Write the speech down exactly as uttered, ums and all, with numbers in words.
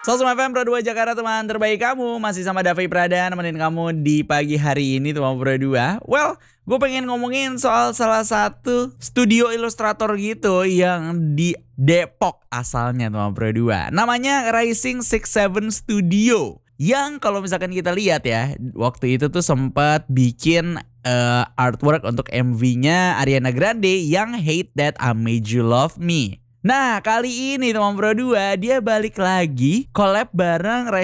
Sosum F M Pro dua Jakarta, teman terbaik kamu. Masih sama Davi Prada nemenin kamu di pagi hari ini, teman Pro dua. Well, gue pengen ngomongin soal salah satu studio ilustrator gitu yang di Depok asalnya, teman Pro dua. Namanya Rising Six Seven Studio. Yang kalau misalkan kita lihat ya, waktu itu tuh sempat bikin uh, artwork untuk M V-nya Ariana Grande yang Hate That I Made You Love Me. Nah, kali ini teman Pro dua dia balik lagi collab bareng